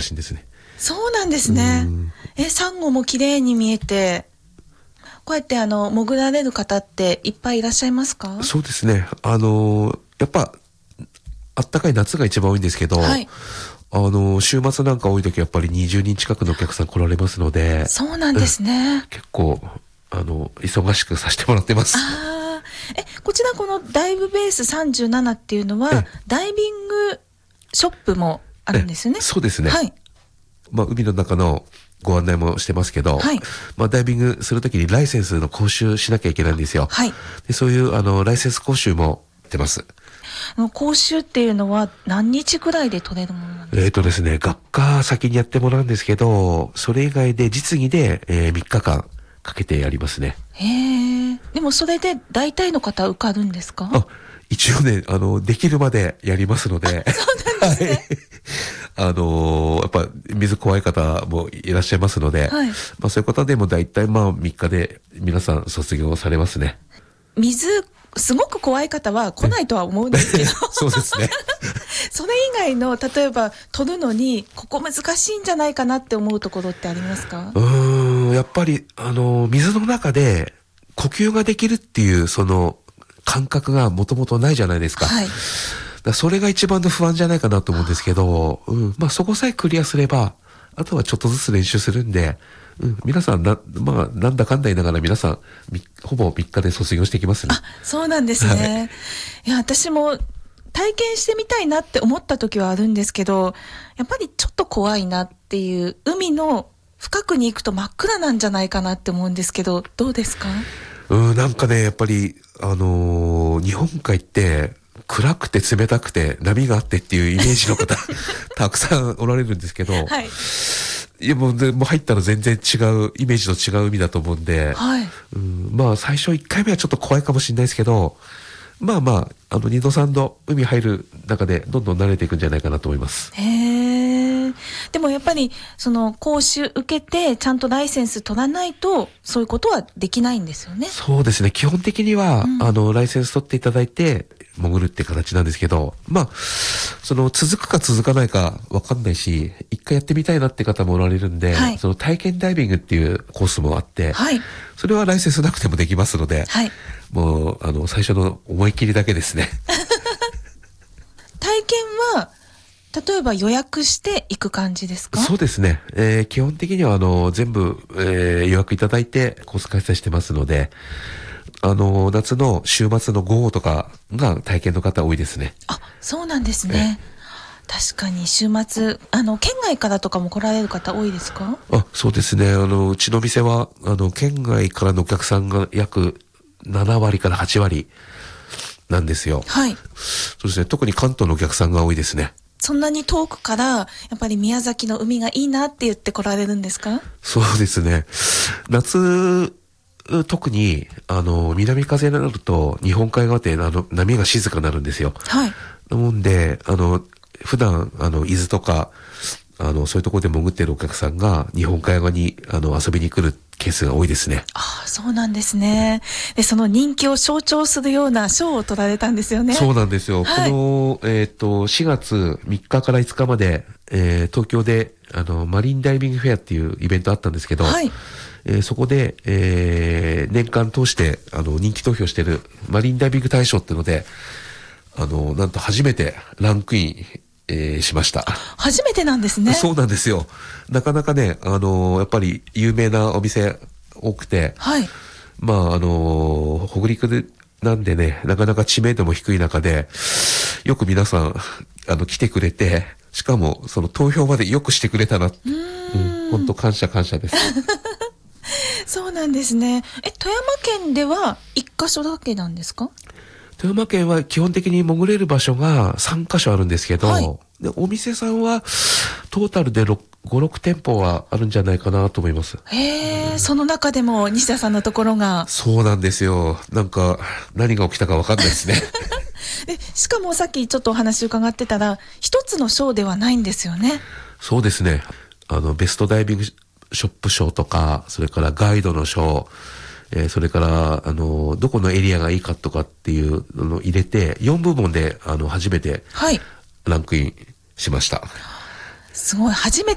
しいんですね。 そうなんですね。サンゴも綺麗に見えて、こうやって潜られる方っていっぱいいらっしゃいますか？ そうですね。やっぱ、あったかい夏が一番多いんですけど、 はい。 週末なんか多い時やっぱり20人近くのお客さん来られますので、 そうなんですね。 結構、忙しくさせてもらってます。 ああ、こちらこのダイブベース37っていうのは、ダイビングショップもあるんですよね。 そうですね。 はい。 まあ、海の中のご案内もしてますけど、 はい。 まあ、ダイビングするときにライセンスの講習しなきゃいけないんですよ。 はい。 で、そういう、ライセンス講習もやってます。 講習っていうのは何日くらいで取れるものなんですか？ ですね、学科先にやってもらうんですけど、それ以外で実技で、3日間かけてやりますね。 へえ。でもそれで大体の方受かるんですか？ 一応ね、できるまでやりますので。 そうなんですね。 やっぱ水怖い方もいらっしゃいますので、 はい。 まあそういう方でも大体まあ3日で皆さん卒業されますね。 水、すごく怖い方は来ないとは思うんですけど。 そうですね。 それ以外の、例えば取るのに、ここ難しいんじゃないかなって思うところってありますか？ やっぱり、水の中で呼吸ができるっていう、その感覚がもともとないじゃないですか。 はい。 それが一番の不安じゃないかなと思うんですけど、まあそこさえクリアすれば、あとはちょっとずつ練習するんで、皆さんまあなんだかんだ言いながら皆さん、ほぼ3日で卒業してきますね。 そうなんですね。いや、私も体験してみたいなって思った時はあるんですけど、やっぱりちょっと怖いなっていう、海の深くに行くと真っ暗なんじゃないかなって思うんですけど、どうですか？ なんかね、やっぱり、日本海って暗くて冷たくて波があってっていうイメージの方、たくさんおられるんですけど、 はい。 いやもう入ったら全然違う、イメージと違う海だと思うんで、 はい。 まあ最初1回目はちょっと怖いかもしれないですけど、まあまあ、2度3度海入る中でどんどん慣れていくんじゃないかなと思います。 へえ。でもやっぱり、その講習受けて、ちゃんとライセンス取らないと、そういうことはできないんですよね。 そうですね。基本的には、ライセンス取っていただいて、潜るって形なんですけど、まあ、続くか続かないかわかんないし、一回やってみたいなって方もおられるんで、 はい。 その体験ダイビングっていうコースもあって、 はい。 それはライセンスなくてもできますので、 はい。 もう、最初の思い切りだけですね。 体験は、例えば予約して行く感じですか？ そうですね。基本的には全部、予約いただいてコース開催してますので、夏の週末の午後とかが体験の方多いですね。 そうなんですね。確かに週末、県外からとかも来られる方多いですか？ そうですね。うちの店は、県外からのお客さんが約7割から8割なんですよ。 はい。 そうですね。特に関東のお客さんが多いですね。 そんなに遠くから、やっぱり宮崎の海がいいなって言って来られるんですか？ そうですね。夏、特に、南風になると、日本海側って、波が静かになるんですよ。 はい。 なもんで、普段、伊豆とか、そういうところで潜っているお客さんが、日本海側に、遊びに来るケースが多いですね。 そうなんですね。で、その人気を象徴するような賞を取られたんですよね。 そうなんですよ。 はい、 この、4月3日から5日まで、東京で、マリンダイビングフェアっていうイベントあったんですけど、 はい。 そこで、年間通して、人気投票してるマリンダイビング大賞っていうので、なんと初めてランクイン、しました。 初めてなんですね。 そうなんですよ。なかなかね、やっぱり有名なお店多くて、 はい。 まあ、北陸で、なんでね、なかなか知名度も低い中で、よく皆さん、来てくれて、しかも、その投票までよくしてくれたな。本当感謝です。 そうなんですね。富山県では一箇所だけなんですか？ 富山県は基本的に潜れる場所が3カ所あるんですけど、 はい、 でお店さんはトータルで5、6店舗はあるんじゃないかなと思います。 その中でも西田さんのところが。 そうなんですよ。なんか何が起きたか分かんないですね。 しかもさっきちょっとお話伺ってたら、一つの賞ではないんですよね。 そうですね。ベストダイビングショップ賞とか、それからガイドの賞、それから、どこのエリアがいいかとかっていうのを入れて、4部門で、初めて、ランクインしました。 すごい。初め